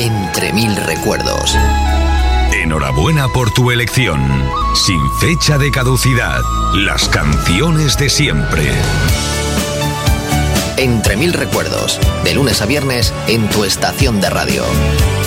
Entre mil recuerdos. Enhorabuena por tu elección. Sin fecha de caducidad. Las canciones de siempre. Entre mil recuerdos. De lunes a viernes en tu estación de radio.